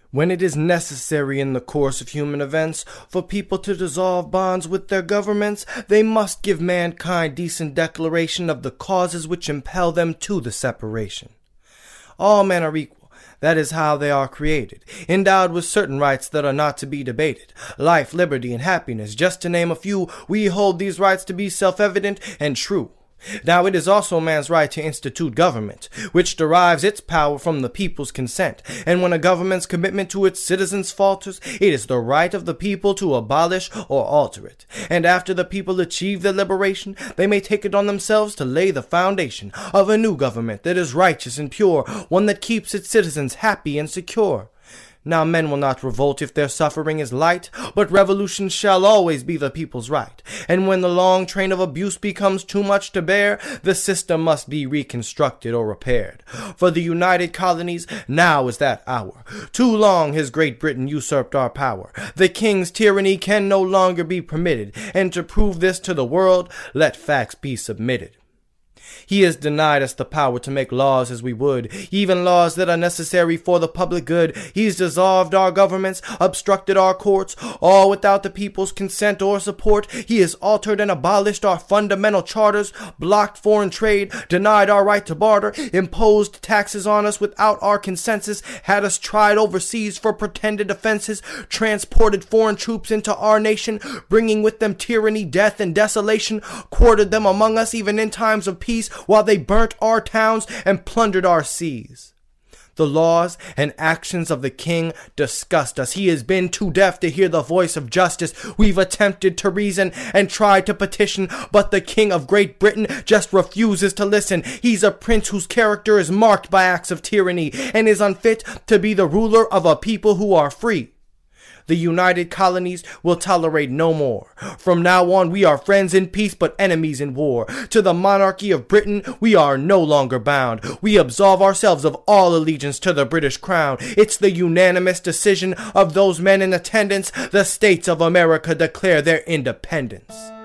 When it is necessary in the course of human events for people to dissolve bonds with their governments, they must give mankind decent declaration of the causes which impel them to the separation. All men are equal. That is how they are created, endowed with certain rights that are not to be debated. Life, liberty, and happiness, just to name a few, we hold these rights to be self-evident and true. Now it is also man's right to institute government, which derives its power from the people's consent, and when a government's commitment to its citizens falters, it is the right of the people to abolish or alter it, and after the people achieve their liberation, they may take it on themselves to lay the foundation of a new government that is righteous and pure, one that keeps its citizens happy and secure. Now men will not revolt if their suffering is light, but revolution shall always be the people's right. And when the long train of abuse becomes too much to bear, the system must be reconstructed or repaired. For the United Colonies, now is that hour. Too long has Great Britain usurped our power. The king's tyranny can no longer be permitted, and to prove this to the world, let facts be submitted. He has denied us the power to make laws as we would, even laws that are necessary for the public good. He's dissolved our governments, obstructed our courts, all without the people's consent or support. He has altered and abolished our fundamental charters, blocked foreign trade, denied our right to barter, imposed taxes on us without our consensus, had us tried overseas for pretended offenses, transported foreign troops into our nation, bringing with them tyranny, death, and desolation, quartered them among us even in times of peace, while they burnt our towns and plundered our seas. The laws and actions of the king disgust us. He has been too deaf to hear the voice of justice. We've attempted to reason and tried to petition, but the king of Great Britain just refuses to listen. He's a prince whose character is marked by acts of tyranny and is unfit to be the ruler of a people who are free. The United Colonies will tolerate no more. From now on, we are friends in peace but enemies in war. To the monarchy of Britain, we are no longer bound. We absolve ourselves of all allegiance to the British crown. It's the unanimous decision of those men in attendance. The states of America declare their independence.